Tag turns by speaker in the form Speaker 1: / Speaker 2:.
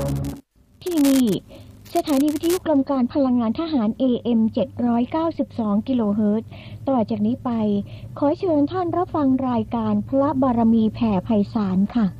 Speaker 1: ที่นี่สถานีวิทยุกรมการพลังงานทหาร AM 792กิโลเฮิรตซ์ต่อจากนี้ไปขอเชิญท่านรับฟังรายการพระบารมีแผ่ไพศาลค่ะ